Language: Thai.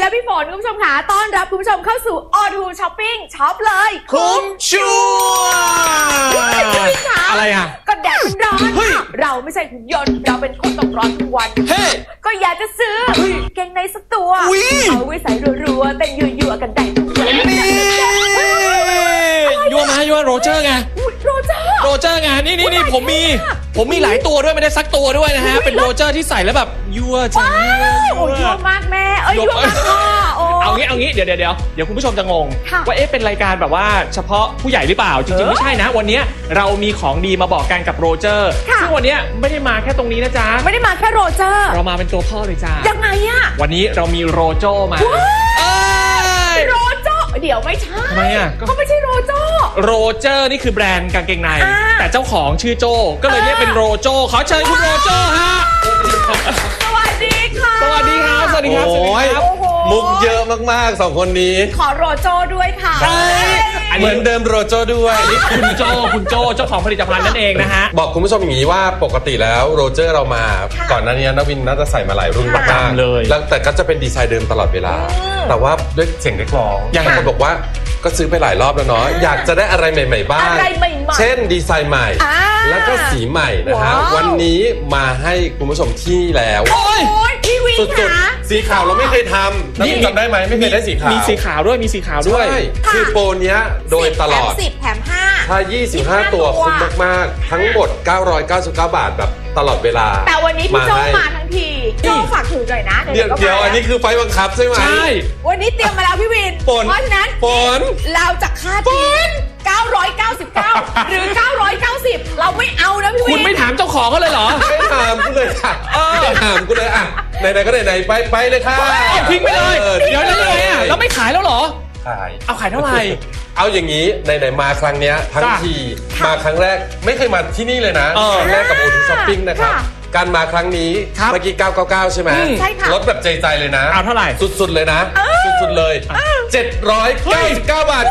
และพี่ฝนคุณผู้ชมค่ะต้อนรับคุณผู้ชมเข้าสู่ O2 Shopping ช็อปเลยคุ้มชัวอะไรอ่ะก็แดดร้อนเราไม่ใช่หุ่นยนต์เราเป็นคนต้องร้อนทุกวันก็อยากจะซื้อเกงในสักตัวเอาไว้ใส่รัวๆแต่ยั่วๆกันได้ทุกวันยั่วโรเจอร์ไงโรเจอร์ไงนี่ผมมีหลายตัวด้วยไม่ได้ซักตัวด้วยนะฮะเป็นโรเจอร์ที่ใส่แล้วแบบยั่วจังยั่วมากแม่ยั่วมากพ่อเอางี้เดี๋ยวคุณผู้ชมจะงงว่าเป็นรายการแบบว่าเฉพาะผู้ใหญ่หรือเปล่าจริงๆไม่ใช่นะวันนี้เรามีของดีมาบอกกันกับโรเจอร์ซึ่งวันนี้ไม่ได้มาแค่ตรงนี้นะจ๊ะไม่ได้มาแค่โรเจอร์เรามาเป็นตัวพ่อเลยจ้ายังไงอะวันนี้เรามีโรโจมาโรโจเดี๋ยวไม่ใช่ทำไมอ่ะเขาไม่ใช่โรโจโรเจอร์นี่คือแบรนด์กางเกงในแต่เจ้าของชื่อโจก็เลยเรียกเป็นโรโจขอเชิญคุณโรโจฮะสวัสดีค่ะสวัสดีครับโอ้ยมุกเยอะมากๆ2คนนี้ขอโรโจด้วยค่ะเหมือนเดิมโรโจด้วยนี่คุณโจเจ้าของผลิตภัณฑ์นั่นเองนะฮะบอกคุณผู้ชมอย่างนี้ว่าปกติแล้วโรเจอร์เรามาก่อนหน้านี้นวินน่าจะใส่มาหลายรุ่นมากๆเลยแล้วแต่ก็จะเป็นดีไซน์เดิมตลอดเวลาแต่ว่าด้วยเสียงเรียกร้องอย่างคนบอกว่าก็ซื้อไปหลายรอบแล้วเนาะอยากจะได้อะไรใหม่ๆบ้างเช่นดีไซน์ใหม่แล้วก็สีใหม่นะฮะวันนี้มาให้คุณผู้ชมที่แล้วสุดๆสีขาวเราไม่เคยทำนี่จำได้ไหมไม่เคยได้สีขาวมีสีขาวด้วยคือโปรเนี้ยโดยตลอด 10 แถม 5 ถ้า25ตัวคุ้มมากๆทั้งหมด999 บาทแบบตลอดเวลาแต่วันนี้พี่โจมาทั้งทีโจฝากถือหน่อยนะเดี๋ยวอันนี้คือไฟบังคับใช่ไหมใช่วันนี้เตรียมมาแล้วพี่วินเพราะฉะนั้นเราจะค่าทิ้ง999หรือ990เราไม่เอานะพี่วินคุณไม่ถามเจ้าของเขาเลยเหรอไม่ถามกูเลยค่ะไม่ถามกูเลยอ่ะไหนๆก็ไหนๆไปเลยค่ะทิ้งไปเลยเดี๋ยวยังไงอ่ะแล้วไม่ขายแล้วเหรอเอาขายเท่าไหร่เอาอย่างนี้ไหนๆมาครั้งเนี้ยทั้งทีมาครั้งแรกไม่เคยมาที่นี่เลยนะครั้งแรกกับO2 Shoppingนะครับการมาครั้งนี้เมื่อกี้999ใช่ไหมลดแบบใจเลยนะเอาเท่าไหร่สุดๆเลยนะสุดๆเลย799 บาท